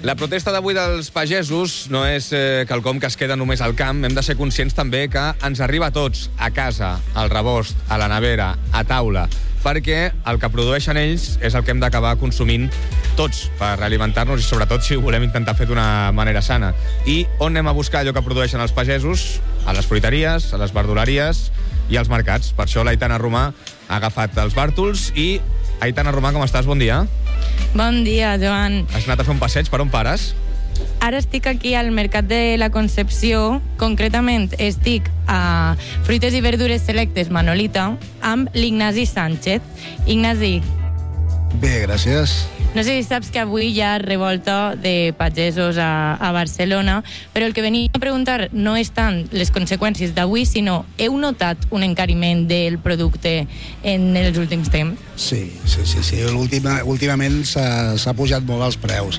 La protesta d'avui dels pagesos no és quelcom que es queda només al camp. Hem de ser conscients també que ens arriba a tots, a casa, al rebost, a la nevera, a taula, perquè el que produeixen ells és el que hem d'acabar consumint tots per alimentar-nos i sobretot si ho volem intentar fer d'una manera sana. I on anem a buscar allò que produeixen els pagesos? A les fruiteries, a les verduleries i als mercats. Per això l'Aitana Romà ha agafat els bàrtols i... Aitana Romà, com estàs? Bon dia. Bon dia, Joan. Has anat a fer un passeig? Per on pares? Ara estic aquí al Mercat de la Concepció. Concretament estic a Fruites i Verdures Selectes Manolita amb l'Ignasi Sánchez. Ignasi. Bé, gràcies. No sé si saps que avui hi ha revolta de pagesos a Barcelona, però el que venia a preguntar no és tant les conseqüències d'avui, sinó heu notat un encariment del producte en els últims temps? Sí. Últimament s'ha pujat molt els preus.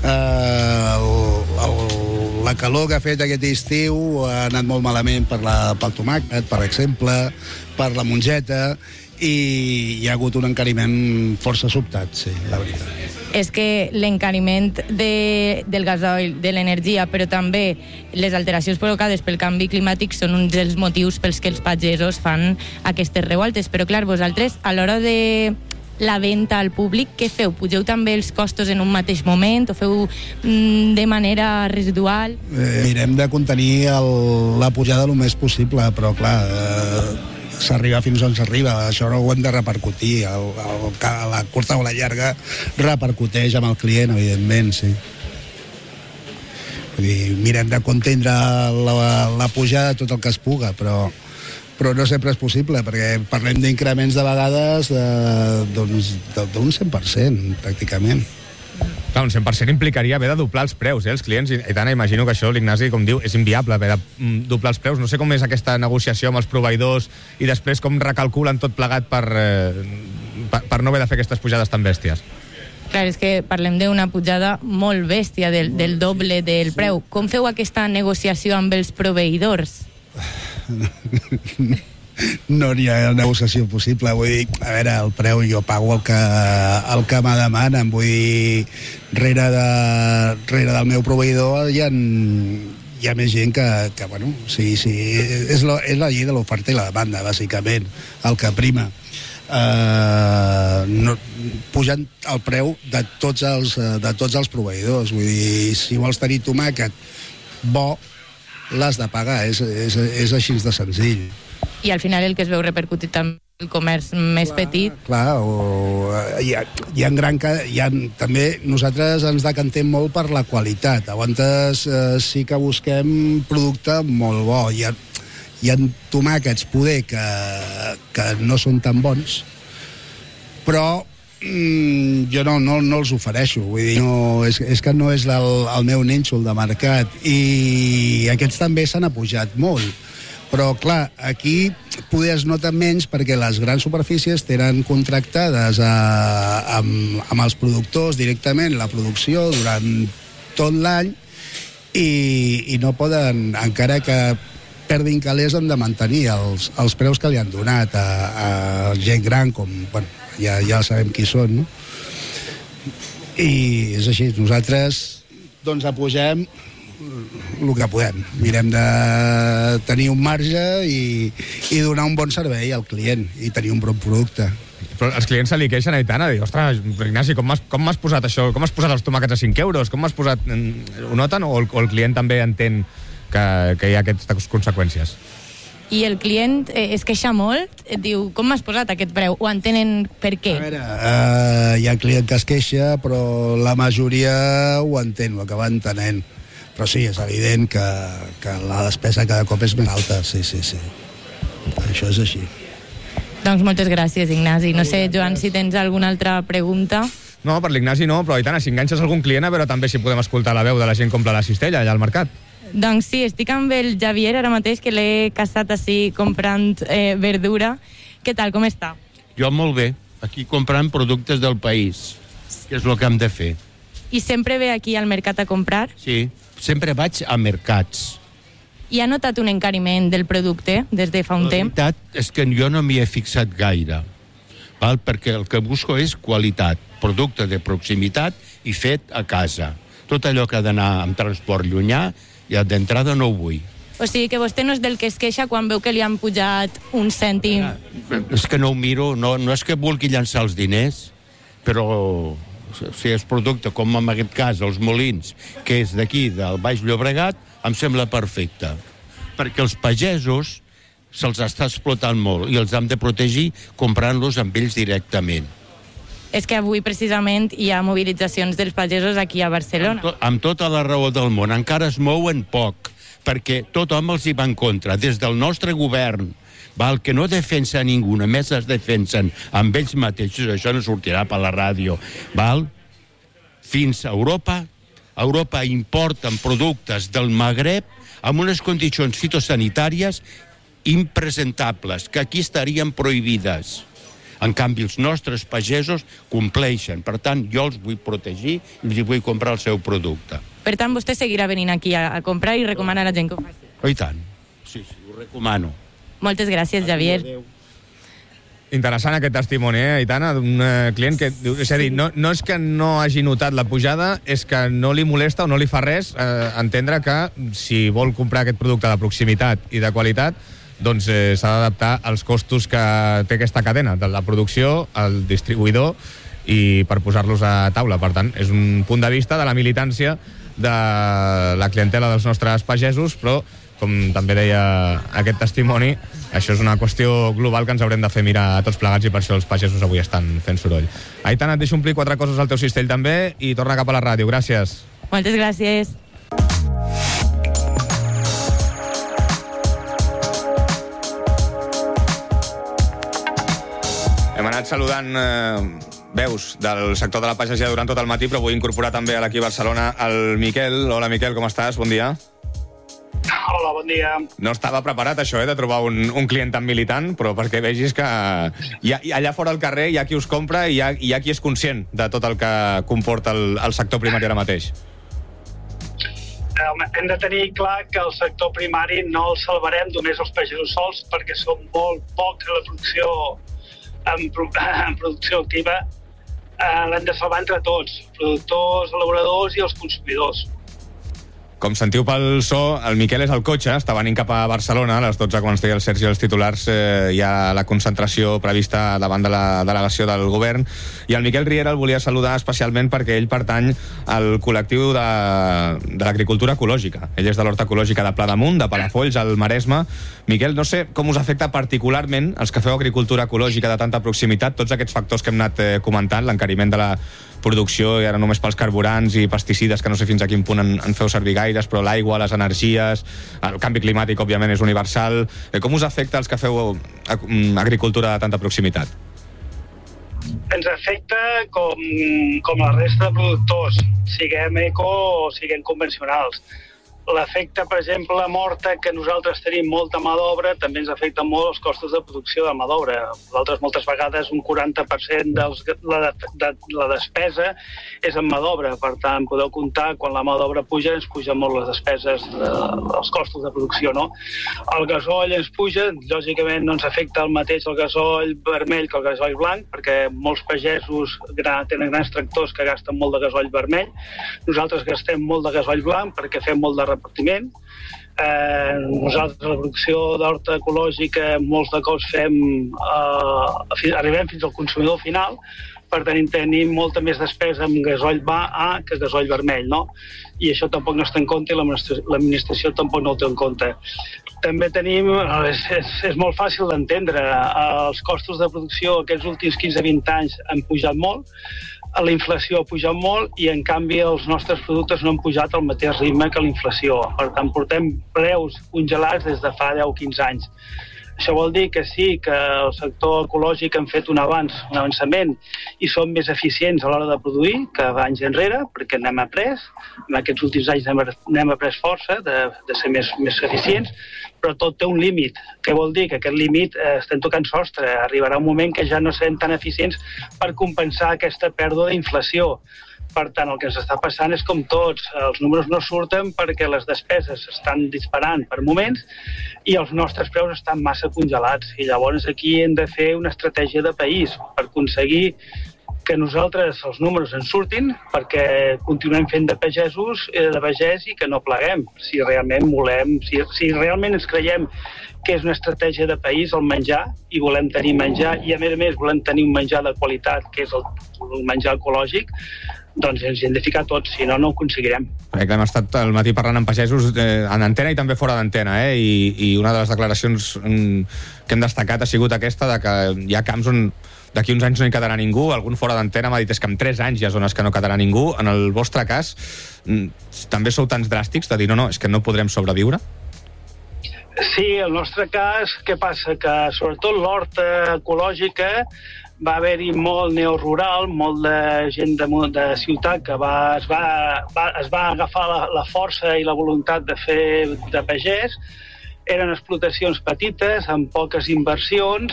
La calor que ha fet aquest estiu ha anat molt malament pel tomàquet, per exemple, per la mongeta, i hi ha hagut un encariment força sobtat, sí, la veritat. És que l'encariment del gasoil, de l'energia, però també les alteracions provocades pel canvi climàtic són uns dels motius pels que els pagesos fan aquestes revoltes. Però, clar, vosaltres, a l'hora de la venda al públic, què feu? Pugeu també els costos en un mateix moment o feu de manera residual? Mirem de contenir la pujada el més possible, però, clar... s'arriba fins on s'arriba, això no ho hem de repercutir, a la curta o la llarga repercuteix amb el client, evidentment, sí. Vull dir, mirem de contendre la pujada tot el que es puga, però no sempre és possible, perquè parlem d'increments de vegades d'un 100%, pràcticament. Clar, un 100% implicaria haver de doblar els preus, els clients, i tant, imagino que això, l'Ignasi, com diu, és inviable haver de doblar els preus. No sé com és aquesta negociació amb els proveïdors i després com recalculen tot plegat per no haver de fer aquestes pujades tan bèsties. Clar, és que parlem d'una pujada molt bèstia, del doble del preu. Com feu aquesta negociació amb els proveïdors? No n'hi ha negociació possible. Vull dir, a veure, el preu jo pago el que me demanen. Vull dir, rere del meu proveïdor hi ha més gent que bueno, sí, és la llei de l'oferta i la demanda, bàsicament, el que prima. Pujant el preu de tots els proveïdors. Vull dir, si vols tenir tomàquet bo, l'has de pagar, és així de senzill. I al final el que es veu repercutit també el comerç més petit. Clar, també nosaltres ens decantem molt per la qualitat. Abans sí que busquem producte molt bo. Hi ha tomàquets poder que no són tan bons, però jo no els ofereixo. Vull dir, és que no és el meu nínxol de mercat, i aquests també s'han apujat molt. Però, clar, aquí poder es nota menys perquè les grans superfícies tenen contractades amb els productors directament la producció durant tot l'any i no poden, encara que perdin calés, han de mantenir els preus que li han donat a gent gran, com, bueno, ja sabem qui són, no? I és així, nosaltres doncs apugem el que podem. Mirem de tenir un marge i donar un bon servei al client i tenir un bon producte. Però els clients se li queixen, Aitana, dir, ostres, Ignasi, com m'has posat això? Com has posat els tomàquets a 5 euros? Com m'has posat... Ho noten o el client també entén que hi ha aquestes conseqüències? I el client es queixa molt, et diu, com m'has posat aquest preu? O entenen per què? A veure, hi ha client que es queixa, però la majoria ho entén, ho acaba entenent. Però sí, és evident que la despesa cada cop és més alta, sí. Això és així. Doncs moltes gràcies, Ignasi. No sé, Joan, si tens alguna altra pregunta. No, per l'Ignasi no, però Aitana, si enganxes algun client, a veure també si podem escoltar la veu de la gent que omple la cistella allà al mercat. Doncs sí, estic amb el Javier ara mateix, que l'he casat així comprant verdura. Què tal, com està? Jo molt bé, aquí comprant productes del país, que és el que hem de fer. I sempre ve aquí al mercat a comprar? Sí, sempre vaig a mercats. I ha notat un encariment del producte des de fa un temps? La veritat és que jo no m'hi he fixat gaire, perquè el que busco és qualitat, producte de proximitat i fet a casa. Tot allò que ha d'anar amb transport llunyà, ja d'entrada no ho vull. O sigui que vostè no és del que es queixa quan veu que li han pujat un cèntim. És que no ho miro, no és que vulgui llançar els diners, però si és producte, com en aquest cas, els Molins, que és d'aquí, del Baix Llobregat, em sembla perfecte. Perquè els pagesos se'ls està explotant molt i els hem de protegir comprant-los amb ells directament. És que avui, precisament, hi ha mobilitzacions dels pagesos aquí a Barcelona. Amb tota la raó del món. Encara es mouen poc, perquè tothom els hi va en contra. Des del nostre govern, que no defensa ningú, només es defensen amb ells mateixos, això no sortirà per la ràdio, fins a Europa. Europa importen productes del Magreb amb unes condicions fitosanitàries impresentables, que aquí estarien prohibides. En canvi, els nostres pagesos compleixen. Per tant, jo els vull protegir i els vull comprar el seu producte. Per tant, vostè seguirà venint aquí a comprar i recomana a la gent que ho faci. Oh, i tant. Sí, ho recomano. Moltes gràcies, Javier. Interessant aquest testimoni, Aitana, d'un client que... És a dir, no és que no hagi notat la pujada, és que no li molesta o no li fa res entendre que si vol comprar aquest producte de proximitat i de qualitat, doncs s'ha d'adaptar als costos que té aquesta cadena, de la producció al distribuïdor, i per posar-los a taula. Per tant, és un punt de vista de la militància de la clientela dels nostres pagesos, però, com també deia aquest testimoni, això és una qüestió global que ens haurem de fer mirar a tots plegats, i per això els pagesos avui estan fent soroll. Aitana, et deixo omplir 4 coses al teu cistell també i torna cap a la ràdio. Gràcies. Moltes gràcies. Hem anat saludant veus del sector de la pagesia durant tot el matí, però vull incorporar també a l'equip Barcelona el Miquel. Hola, Miquel, com estàs? Bon dia. Hola, bon dia. No estava preparat, això, de trobar un client tan militant, però perquè vegis que allà fora al carrer hi ha qui us compra i hi ha qui és conscient de tot el que comporta el sector primari ara mateix. Hem de tenir clar que el sector primari no el salvarem només els pagesos sols, perquè som molt pocs a la producció en producció activa. L'hem de salvar entre tots, productors, elaboradors i els consumidors. Com sentiu pel so, el Miquel és al cotxe, està venint cap a Barcelona. A les 12, quan estigui el Sergi i els titulars, hi ha la concentració prevista davant de la delegació del govern. I el Miquel Riera el volia saludar especialment perquè ell pertany al col·lectiu de l'agricultura ecològica. Ell és de l'Horta Ecològica de Pladamunt, de Palafolls, al Maresme. Miquel, no sé com us afecta particularment, els que feu agricultura ecològica de tanta proximitat, tots aquests factors que hem anat comentant, l'encariment de la producció, i ara només pels carburants i pesticides, que no sé fins a quin punt en feu servir gaires, però l'aigua, les energies, el canvi climàtic, òbviament, és universal. Com us afecta els que feu agricultura de tanta proximitat? Ens afecta com la resta de productors, siguem eco o siguem convencionals. L'efecte, per exemple, la morta, que nosaltres tenim molta mà d'obra, també ens afecta molt els costos de producció de mà d'obra. Nosaltres moltes vegades un 40% de la despesa és en mà d'obra. Per tant, podeu comptar, quan la mà d'obra puja, ens puja molt les despeses, els costos de producció, no? El gasoil ens puja, lògicament no ens afecta el mateix el gasoil vermell que el gasoil blanc, perquè molts pagesos tenen grans tractors que gasten molt de gasoil vermell. Nosaltres gastem molt de gasoil blanc perquè fem molt de repartiment. Nosaltres, la producció d'horta ecològica, molts de cops arribem fins al consumidor final, per tant tenim molta més despesa amb gasoil A que gasoil vermell, no? I això tampoc no està en compte i l'administració tampoc no ho té en compte. També tenim, és molt fàcil d'entendre, els costos de producció aquests últims 15-20 anys han pujat molt, la inflació ha pujat molt i, en canvi, els nostres productes no han pujat al mateix ritme que la inflació. Per tant, portem preus congelats des de fa 10-15 anys. Això vol dir que sí, que el sector ecològic han fet un avançament i són més eficients a l'hora de produir que anys enrere, perquè n'hem après. En aquests últims anys n'hem après força de ser més eficients, però tot té un límit. Què vol dir? Que aquest límit estem tocant sostre. Arribarà un moment que ja no serem tan eficients per compensar aquesta pèrdua d'inflació. Per tant, el que ens està passant és com tots. Els números no surten perquè les despeses s'estan disparant per moments i els nostres preus estan massa congelats. I llavors aquí hem de fer una estratègia de país per aconseguir que nosaltres els números ens surtin perquè continuem fent de pagès i que no pleguem. Si realment volem, si realment ens creiem que és una estratègia de país el menjar i volem tenir menjar i a més volem tenir un menjar de qualitat que és el menjar ecològic, doncs ens hi hem de ficar tots, si no, no ho aconseguirem. Hem estat al matí parlant amb pagesos en antena i també fora d'antena, i una de les declaracions que hem destacat ha sigut aquesta de que hi ha camps on d'aquí uns anys no hi quedarà ningú. Algun fora d'antena m'ha dit és que en 3 anys hi ha zones que no quedarà ningú. En el vostre cas, també sou tants dràstics de dir no, és que no podrem sobreviure? Sí, el nostre cas, què passa? Que sobretot l'horta ecològica va haver-hi molt neorural, molt de gent de ciutat que es va agafar la força i la voluntat de fer de pagès. Eren explotacions petites, amb poques inversions,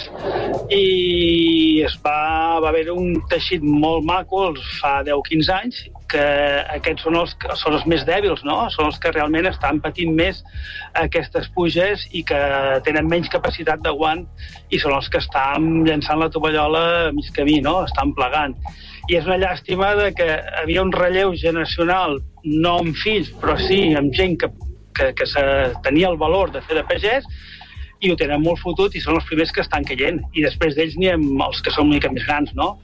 i va haver un teixit molt maco fa 10-15 anys, que aquests són els més dèbils, no? Són els que realment estan patint més aquestes puges i que tenen menys capacitat d'aguant i són els que estan llançant la tovallola a mig camí, no? Estan plegant. I és una llàstima que havia un relleu generacional, no amb fills, però sí amb gent que tenia el valor de fer de pagès i ho tenen molt fotut i són els primers que estan caient. I després d'ells n'hi ha els que són una mica més grans, no?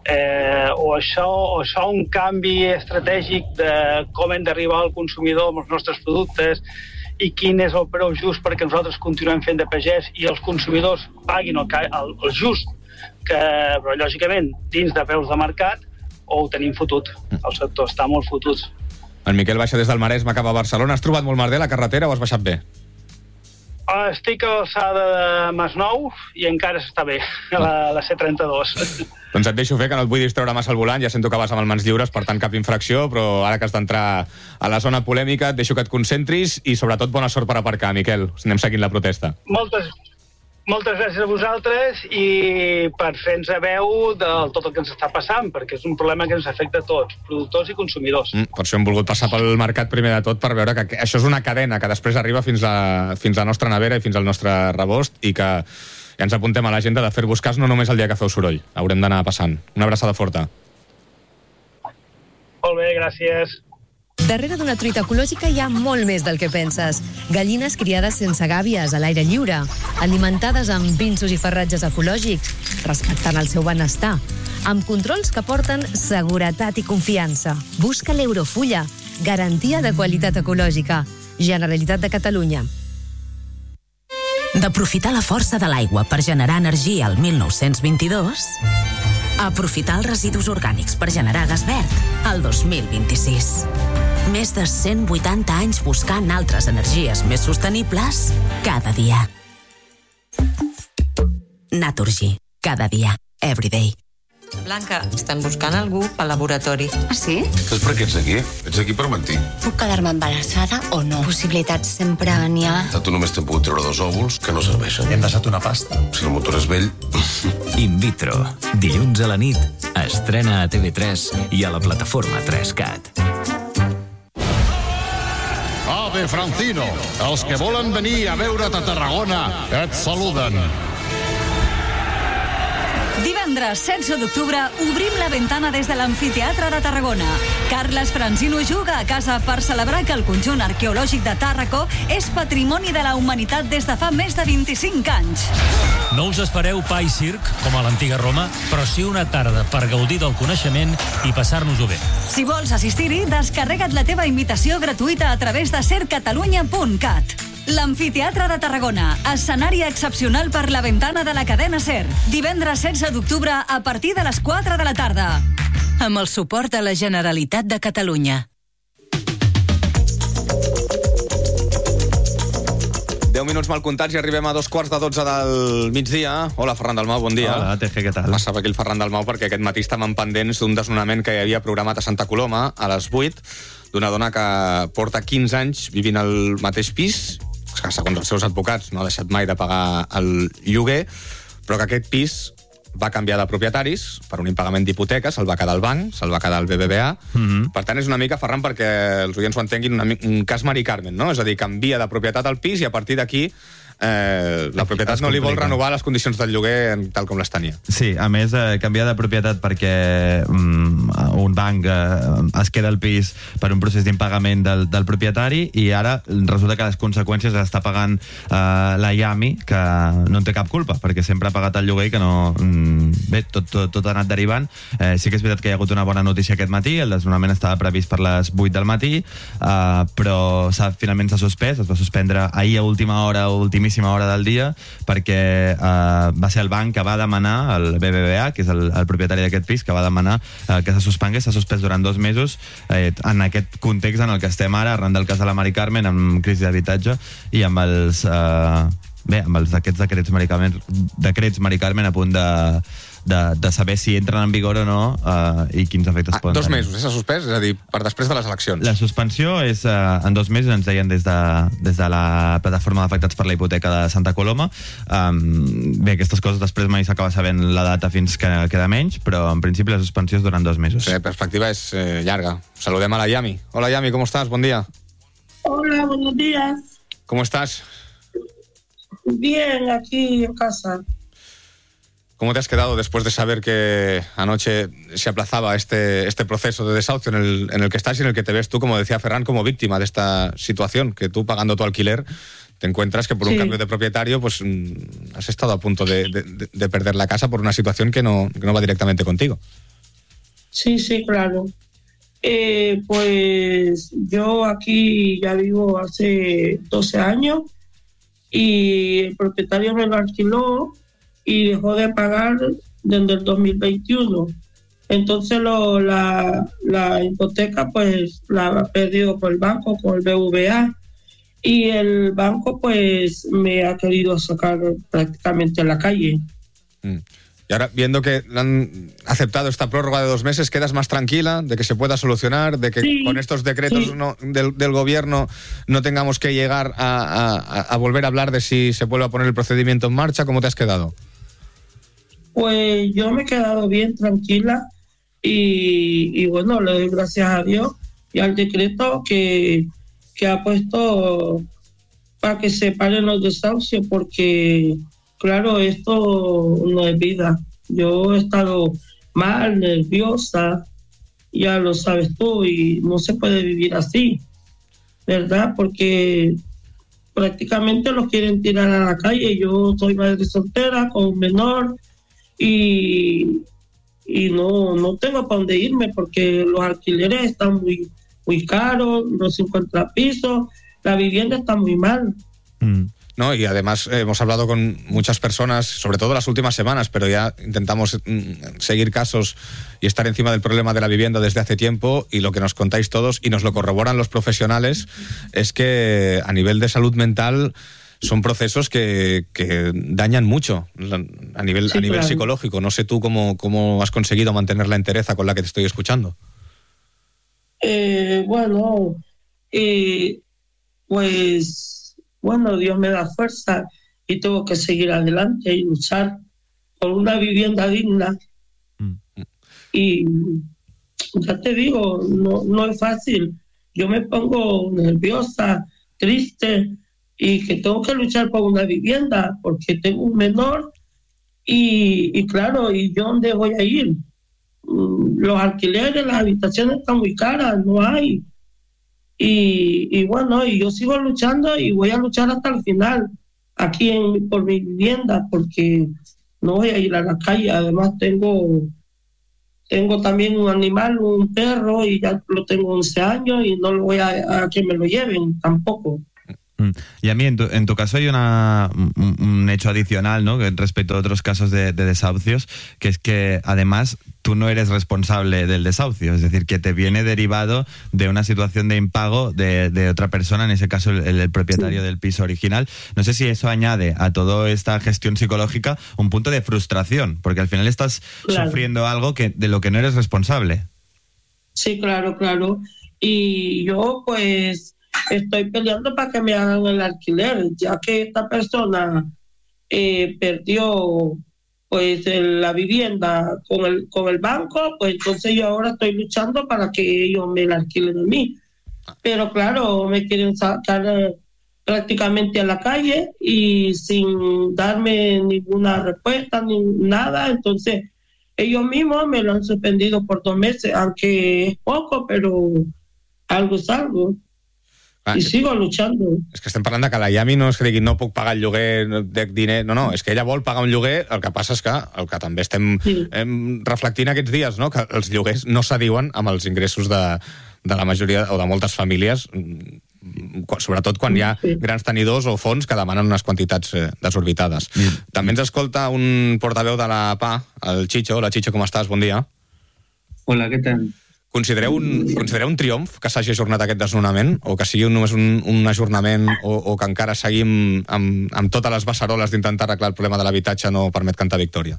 O això un canvi estratègic de com hem d'arribar al consumidor amb els nostres productes i quin és el preu just perquè nosaltres continuem fent de pagès i els consumidors paguin el just, però lògicament dins de preus de mercat, o ho tenim fotut. El sector està molt fotut. En Miquel baixa des del Maresme cap a Barcelona. Has trobat molt merder la carretera o has baixat bé? Estic a l'alçada de Masnou i encara està bé, a la C32. Doncs et deixo fer, que no et vull distreure massa el volant. Ja sento que vas amb el mans lliures, per tant cap infracció, però ara que has d'entrar a la zona polèmica et deixo que et concentris i sobretot bona sort per aparcar, Miquel. Anem seguint la protesta. Moltes gràcies a vosaltres i per fer-nos veu de tot el que ens està passant, perquè és un problema que ens afecta a tots, productors i consumidors. Per això hem volgut passar pel mercat primer de tot, per veure que això és una cadena que després arriba fins a la nostra nevera i fins al nostre rebost, i que ja ens apuntem a l'agenda de fer-vos cas no només el dia que feu soroll. Haurem d'anar passant. Una abraçada forta. Molt bé, gràcies. Darrere d'una truita ecològica hi ha molt més del que penses. Gallines criades sense gàbies, a l'aire lliure, alimentades amb pinsos i farratges ecològics, respectant el seu benestar, amb controls que porten seguretat i confiança. Busca l'Eurofulla, garantia de qualitat ecològica. Generalitat de Catalunya. D'aprofitar la força de l'aigua per generar energia al 1922... aprofitar els residus orgànics per generar gas verd al 2026. Més de 180 anys buscant altres energies més sostenibles cada dia. Naturgy. Cada dia. Everyday. Blanca, estan buscant algú pel laboratori. Ah, sí? Saps per què ets aquí? Ets aquí per mentir. Puc quedar-me embarassada o no? Possibilitats sempre n'hi ha. Tu només t'han pogut treure 2 òvuls que no serveixen. Hem deixat una pasta. Si el motor és vell... In vitro. Dilluns a la nit. Estrena a TV3 i a la plataforma 3CAT. Ave Francino, els que volen venir a veure't a Tarragona et saluden. Divendres 16 d'octubre obrim la ventana des de l'Amfiteatre de Tarragona. Carles Francino juga a casa per celebrar que el conjunt arqueològic de Tàrraco és patrimoni de la humanitat des de fa més de 25 anys. No us espereu pa i circ, com a l'antiga Roma, però sí una tarda per gaudir del coneixement i passar-nos-ho bé. Si vols assistir-hi, descarrega't la teva invitació gratuïta a través de sercatalunya.cat. L'Amfiteatre de Tarragona, escenari excepcional per la ventana de la cadena SER. Divendres 16 d'octubre a partir de les 4 de la tarda. Amb el suport de la Generalitat de Catalunya. 10 minuts mal comptats i arribem a 11:45 del migdia. Hola, Ferran Dalmau, bon dia. Hola, Teje, què tal? Passa per aquí el Ferran Dalmau perquè aquest matí estàvem pendents d'un desnonament que hi havia programat a Santa Coloma a les 8, d'una dona que porta 15 anys vivint al mateix pis, que segons els seus advocats no ha deixat mai de pagar el lloguer, però que aquest pis va canviar de propietaris per un impagament d'hipoteca, se'l va quedar el banc, se'l va quedar el BBVA. Per tant, és una mica, Ferran, perquè els oients ho entenguin, un cas Mari Carmen, no? És a dir, canvia de propietat al pis i a partir d'aquí la propietat no li vol renovar les condicions del lloguer tal com les tenia. Sí, a més, canviar de propietat perquè un banc es queda al pis per un procés d'impagament del propietari, i ara resulta que les conseqüències les està pagant la Yami, que no en té cap culpa, perquè sempre ha pagat el lloguer i que no... Bé, tot ha anat derivant. Sí que és veritat que hi ha hagut una bona notícia aquest matí, el desnonament estava previst per les 8 del matí, però finalment s'ha suspès, es va suspendre ahir a última hora, ultimíssima hora del dia, perquè va ser el banc que va demanar, el BBVA, que és el propietari d'aquest pis, que va demanar que se suspengués, s'ha suspès durant 2 mesos, en aquest context en el que estem ara, arran del cas de la Mari Carmen, amb crisi d'habitatge, i amb els aquests decrets Mari Carmen a punt de saber si entren en vigor o no, i quins efectes poden tenir. 2 mesos, s'ha suspès? És a dir, per després de les eleccions. La suspensió és en 2 mesos, ens deien des de la plataforma d'afectats per la hipoteca de Santa Coloma. Bé, aquestes coses després mai s'acaba sabent la data fins que queda menys, però en principi la suspensió és durant 2 mesos. Sí, la perspectiva és llarga. Saludem a la Yami. Hola Yami, ¿cómo estás? Buen día. Hola, buenos días. ¿Cómo estás? Bien, aquí en casa. ¿Cómo te has quedado después de saber que anoche se aplazaba este proceso de desahucio en el que estás y en el que te ves tú, como decía Ferran, como víctima de esta situación, que tú pagando tu alquiler te encuentras que por un cambio de propietario pues has estado a punto de perder la casa por una situación que no va directamente contigo? Sí, claro. Pues yo aquí ya vivo hace 12 años y el propietario me lo alquiló y dejó de pagar desde el 2021. Entonces la hipoteca pues la ha perdido con el banco, con el BBVA, y el banco pues me ha querido sacar prácticamente a la calle. Y ahora, viendo que han aceptado esta prórroga de 2 meses, ¿quedas más tranquila de que se pueda solucionar, de que con estos decretos del gobierno no tengamos que llegar a volver a hablar de si se vuelve a poner el procedimiento en marcha? ¿Cómo te has quedado? Pues yo me he quedado bien tranquila y bueno, le doy gracias a Dios y al decreto que ha puesto para que se paren los desahucios, porque claro, esto no es vida. Yo he estado mal, nerviosa, ya lo sabes tú, y no se puede vivir así, ¿verdad? Porque prácticamente los quieren tirar a la calle. Yo soy madre soltera con un menor y no tengo para dónde irme porque los alquileres están muy caros, no se encuentra piso, la vivienda está muy mal. No, y además hemos hablado con muchas personas, sobre todo las últimas semanas, pero ya intentamos seguir casos y estar encima del problema de la vivienda desde hace tiempo, y lo que nos contáis todos, y nos lo corroboran los profesionales, es que a nivel de salud mental son procesos que dañan mucho a nivel claro, psicológico. No sé tú cómo has conseguido mantener la entereza con la que te estoy escuchando. Bueno, Dios me da fuerza y tengo que seguir adelante y luchar por una vivienda digna. Y ya te digo, no es fácil. Yo me pongo nerviosa, triste, y que tengo que luchar por una vivienda porque tengo un menor y claro, ¿y yo dónde voy a ir? Los alquileres, las habitaciones están muy caras, no hay. Y bueno, y yo sigo luchando y voy a luchar hasta el final aquí por mi vivienda, porque no voy a ir a la calle. Además tengo también un animal, un perro, y ya lo tengo 11 años y no lo voy a que me lo lleven tampoco. Y a mí, en tu caso, hay un hecho adicional, ¿no?, respecto a otros casos de desahucios, que es que, además, tú no eres responsable del desahucio, es decir, que te viene derivado de una situación de impago de otra persona, en ese caso el propietario del piso original. No sé si eso añade a toda esta gestión psicológica un punto de frustración, porque al final estás sufriendo algo de lo que no eres responsable. Sí, claro. Y yo, pues, estoy peleando para que me hagan el alquiler, ya que esta persona perdió pues la vivienda con el banco, pues entonces yo ahora estoy luchando para que ellos me la alquilen a mí. Pero claro, me quieren sacar prácticamente a la calle y sin darme ninguna respuesta ni nada. Entonces ellos mismos me lo han suspendido por 2 meses, aunque es poco, pero algo es algo. I sigo luchando. És que estem parlant de que la Yami no és que digui no puc pagar el lloguer, no dec diner, no, és que ella vol pagar un lloguer, el que passa és que el que també estem reflectint aquests dies, no? Que els lloguers no s'adiuen amb els ingressos de la majoria o de moltes famílies, sobretot quan hi ha grans tenidors o fons que demanen unes quantitats desorbitades. També ens escolta un portaveu de la PA, el Chicho. Hola, Chicho, com estàs? Bon dia. Hola, què tal? Considereu un triomf que s'hagi ajornat aquest desnonament o que sigui només un ajornament o que encara seguim amb totes les beceroles d'intentar arreglar el problema de l'habitatge no permet cantar victòria?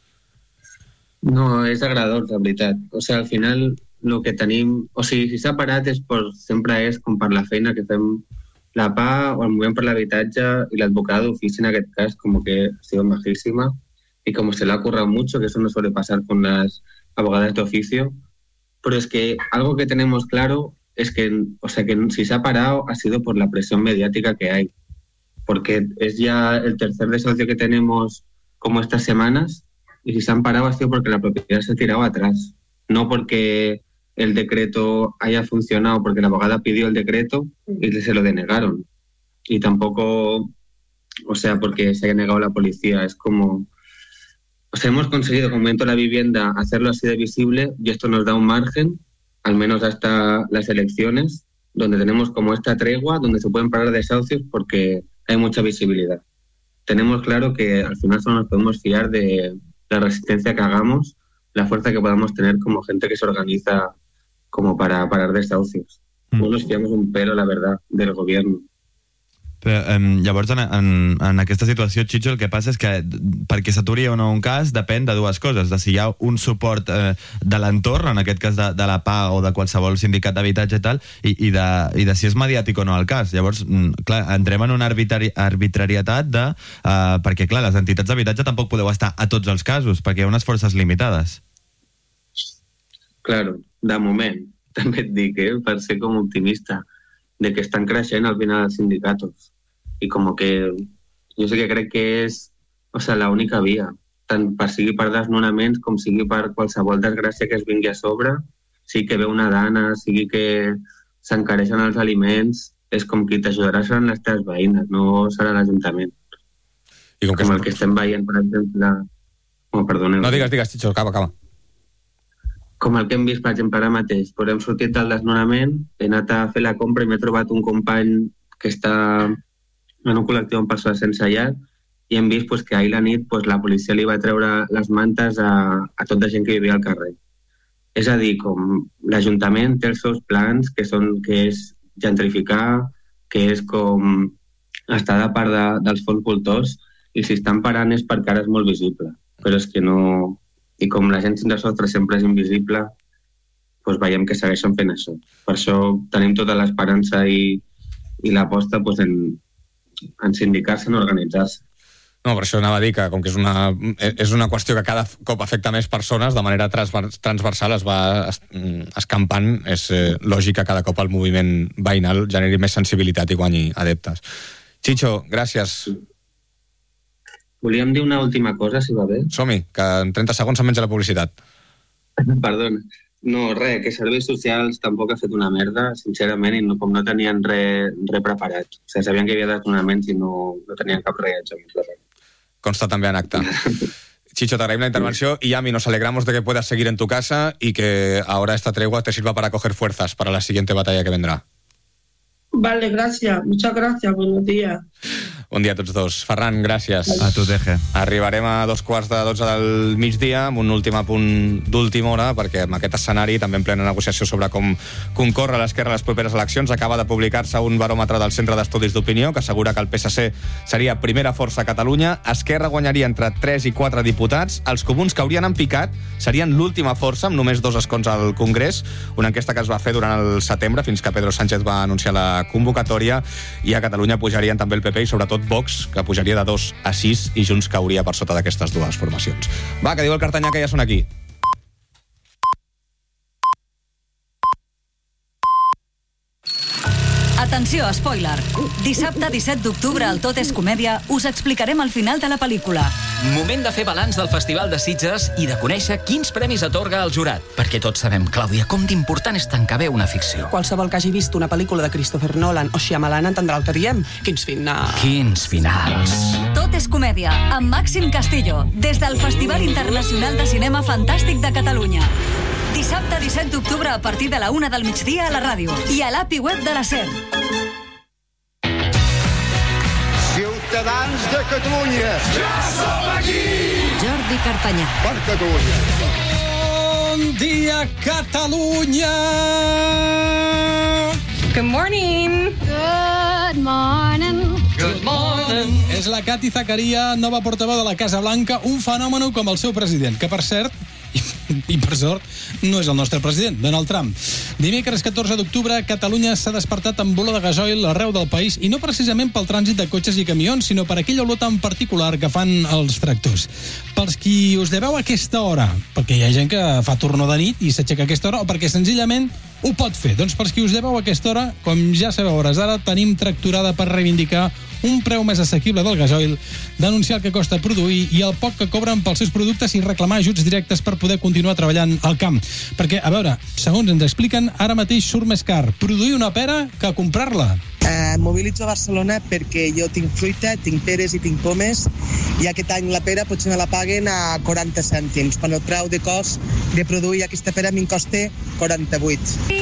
No, és agradós, la veritat. O sigui, al final, el que tenim... O sigui, si s'ha parat sempre és com per la feina que fem la PA o el moviment per l'habitatge i l'advocada d'ofici en aquest cas, com que ha sido majísima y como se le ha currado mucho, que eso no suele pasar con las abogadas de oficio. Pero es que algo que tenemos claro es que, o sea, que si se ha parado ha sido por la presión mediática que hay. Porque es ya el tercer desahucio que tenemos como estas semanas y si se han parado ha sido porque la propiedad se ha tirado atrás. No porque el decreto haya funcionado, porque la abogada pidió el decreto y se lo denegaron. Y tampoco, o sea, porque se haya negado la policía. Es como... O sea, hemos conseguido con Movimiento de la Vivienda hacerlo así de visible y esto nos da un margen, al menos hasta las elecciones, donde tenemos como esta tregua, donde se pueden parar desahucios porque hay mucha visibilidad. Tenemos claro que al final solo nos podemos fiar de la resistencia que hagamos, la fuerza que podamos tener como gente que se organiza como para parar desahucios. No nos fiamos un pelo, la verdad, del gobierno. Però, llavors, en aquesta situació, Chicho, el que passa és que perquè s'aturi o no un cas depèn de dues coses, de si hi ha un suport de l'entorn, en aquest cas de la PA o de qualsevol sindicat d'habitatge i tal, i de si és mediàtic o no el cas. Llavors, clar, entrem en una arbitrarietat perquè, clar, les entitats d'habitatge tampoc podeu estar a tots els casos, perquè hi ha unes forces limitades. Claro, de moment, també et dic, per ser com optimista, de que estan creixent al final els sindicats. I com que jo sé que crec que és, o sigui, l'única via, tant per sigui per desnonaments com sigui per qualsevol desgràcia que es vingui a sobre, sigui que ve una dana, sigui que s'encareixen els aliments, és com qui t'ajudarà seran les teves veïnes, no serà l'Ajuntament. I com el que estem veient, per exemple... Oh, perdoneu. No, digues, Chicho, acaba. Com el que hem vist, per exemple, ara mateix. Hem sortit del desnonament, he anat a fer la compra i m'he trobat un company que està en un col·lectiu amb persones sense llar i hem vist que ahir la nit la policia li va treure les mantes a tota gent que vivia al carrer. És a dir, com l'Ajuntament té els seus plans, que és gentrificar, que és com estar de part dels fons voltors, i si estan parant és perquè ara és molt visible. Però és que no... I com la gent sense sostre sempre és invisible, veiem que segueixen fent això. Per això tenim tota l'esperança i l'aposta en sindicar-se, en organitzar-se. No, per això anava a dir que com que és una qüestió que cada cop afecta més persones, de manera transversal es va escampant, és lògic que cada cop el moviment veïnal generi més sensibilitat i guanyi adeptes. Chicho, gràcies. Volíem dir una última cosa, si va bé. Som-hi, que en 30 segons se'n menja la publicitat. Perdona. No, res, que serveis socials tampoc ha fet una merda, sincerament, i com no tenien res preparat. O sigui, sabien que hi havia desnonaments i no tenien cap reacció. Consta també en acta. Chicho, te agradecemos la intervención y Yami, nos alegramos de que puedas seguir en tu casa y que ahora esta tregua te sirva para coger fuerzas para la siguiente batalla que vendrá. Vale, gracias. Muchas gracias. Buenos días. Bon dia a tots dos. Ferran, gràcies. A tu, Deje. Arribarem a 2:45 del migdia amb un últim apunt d'última hora, perquè amb aquest escenari, també en plena negociació sobre com concorre l'Esquerra a les properes eleccions, acaba de publicar-se un baròmetre del Centre d'Estudis d'Opinió que assegura que el PSC seria primera força a Catalunya, Esquerra guanyaria entre 3 i 4 diputats, els comuns caurien en picat, serien l'última força amb només 2 escons al Congrés, una enquesta que es va fer durant el setembre fins que Pedro Sánchez va anunciar la convocatòria, i a Catalunya pujarien també el PP i sobretot Vox, que pujaria de 2 a 6 i Junts cauria per sota d'aquestes dues formacions. Va, que diu el Cartanyà que ja són aquí. Atenció, spoiler. Dissabte 17 d'octubre al Tot és Comèdia us explicarem el final de la pel·lícula. Moment de fer balanç del Festival de Sitges i de conèixer quins premis atorga el jurat. Perquè tots sabem, Clàudia, com d'important és tancar bé una ficció. Qualsevol que hagi vist una pel·lícula de Christopher Nolan o Shyamalan entendrà el que diem. Quins finals. Quins finals. Tot és Comèdia, amb Màxim Castillo, des del Festival Internacional de Cinema Fantàstic de Catalunya. Dissabte 17 d'octubre a partir de la 1 del migdia a la ràdio i a l'API web de la SER. Ciutadans de Catalunya, ja som aquí! Jordi Cartanyà. Per Catalunya. Bon dia, Catalunya! Good morning! Good morning! Good morning! És la Cati Zacaria, nova portaveu de la Casa Blanca, un fenomen com el seu president, que per cert, i per sort, no és el nostre president, Donald Trump. Dimecres 14 d'octubre, Catalunya s'ha despertat amb olor de gasoil arreu del país, i no precisament pel trànsit de cotxes i camions, sinó per aquella olor tan particular que fan els tractors. Pels qui us lleveu a aquesta hora, perquè hi ha gent que fa tornó de nit i s'aixeca a aquesta hora, o perquè senzillament ho pot fer. Doncs pels qui us lleveu a aquesta hora, com ja sabeu, hores d'ara tenim tracturada per reivindicar un preu més assequible del gasoil, denunciar el que costa produir i el poc que cobren pels seus productes i reclamar ajuts directes per poder continuar treballant al camp. Perquè, a veure, segons ens expliquen, ara mateix surt més car produir una pera que comprar-la. Mobilitzo a Barcelona perquè jo tinc fruita, tinc peres i tinc pomes, i aquest any la pera potser me la paguen a 40 cèntims, quan el preu de cost de produir aquesta pera me'n costa 48.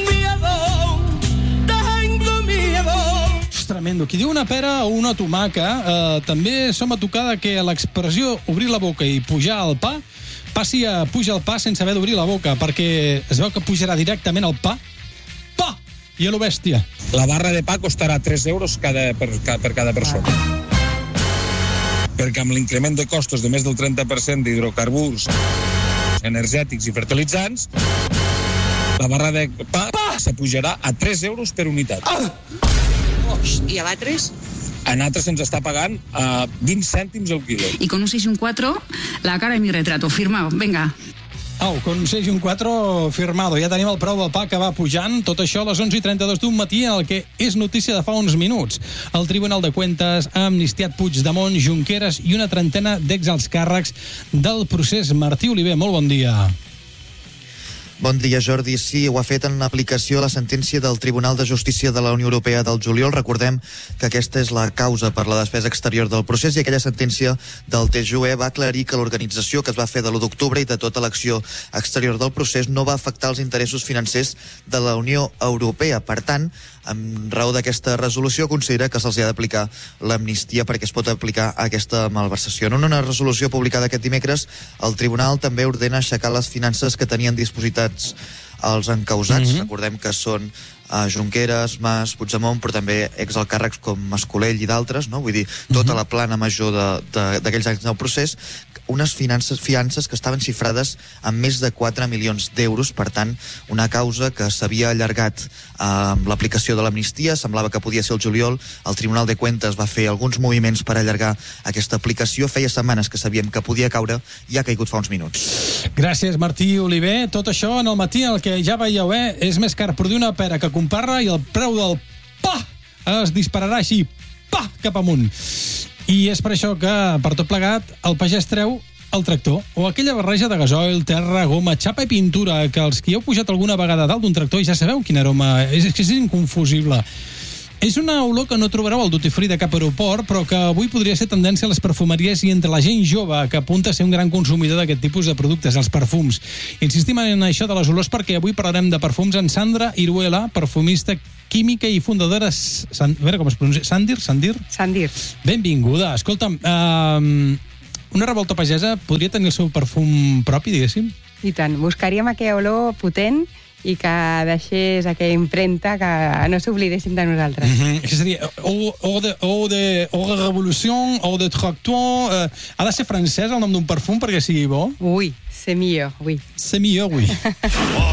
Tremendo. Qui diu una pera o una tomaca, també som a tocar de que l'expressió obrir la boca i pujar el pa passi a pujar el pa sense haver d'obrir la boca, perquè es veu que pujarà directament el pa i a lo bèstia. La barra de pa costarà 3 euros per cada persona. Perquè amb l'increment de costos de més del 30% d'hidrocarburs, energètics i fertilitzants, la barra de pa s'apujarà a 3 euros per unitat. I a l'altres? A nosaltres se'ns està pagant a 20 cèntims el quilo. Y con un 6 y un 4, la cara de mi retrato, firmado, venga. Con un 6 i un 4 firmado. Ja tenim el preu del pa que va pujant. Tot això a les 11:32 d'un matí, en el que és notícia de fa uns minuts. El Tribunal de Cuentas ha amnistiat Puigdemont, Junqueras i una trentena d'exalts càrrecs del procés. Martí Oliver, molt bon dia. Bon dia, Jordi. Sí, ho ha fet en aplicació a la sentència del Tribunal de Justícia de la Unió Europea del juliol. Recordem que aquesta és la causa per la despesa exterior del procés, i aquella sentència del TJUE va aclarir que l'organització que es va fer de l'1 d'octubre i de tota l'acció exterior del procés no va afectar els interessos financers de la Unió Europea. Per tant, en raó d'aquesta resolució, considera que se'ls ha d'aplicar l'amnistia perquè es pot aplicar aquesta malversació. En una resolució publicada aquest dimecres, el Tribunal també ordena aixecar les finances que tenien dispositats els encausats. Recordem que són Junqueras, Mas, Puigdemont, però també exalcàrrecs com Mascolell i d'altres, no? Vull dir, tota la plana major d'aquells anys del procés, unes fiances que estaven xifrades en més de 4 milions d'euros. Per tant, una causa que s'havia allargat amb l'aplicació de l'amnistia, semblava que podia ser el juliol. El Tribunal de Cuentas va fer alguns moviments per allargar aquesta aplicació. Feia setmanes que sabíem que podia caure i ha caigut fa uns minuts. Gràcies, Martí Oliver. Tot això en el matí en el que ja veieu, és més car produir una pera que comprar-la, i el preu del pa es dispararà així, cap amunt. I és per això que, per tot plegat, el pagès treu el tractor, o aquella barreja de gasoil, terra, goma, xapa i pintura, que els que heu pujat alguna vegada dalt d'un tractor ja sabeu quin aroma és inconfusible. És una olor que no trobareu al duty free de cap aeroport, però que avui podria ser tendència a les perfumeries i entre la gent jove, que apunta a ser un gran consumidor d'aquest tipus de productes, els perfums. Insistim en això de les olors perquè avui parlarem de perfums amb Sandra Iruela, perfumista química i fundadora... A veure com es pronuncia. Sandir? Benvinguda. Escolta'm, una revolta pagesa podria tenir el seu perfum propi, diguéssim? I tant. Buscaríem aquella olor potent i que deixés aquella impremta que no s'oblidéssim de nosaltres. Que seria o de revolució, o de tractor... Ha de ser francès el nom d'un perfum perquè sigui bo? Oui, c'est mieux, oui. C'est mieux, oui.